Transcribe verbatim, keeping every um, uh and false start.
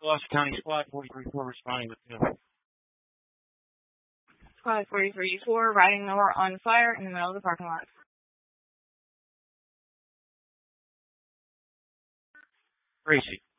Gloucester County Squad forty-three four responding with two. Squad forty-three four, riding mower on fire in the middle of the parking lot. Gracie.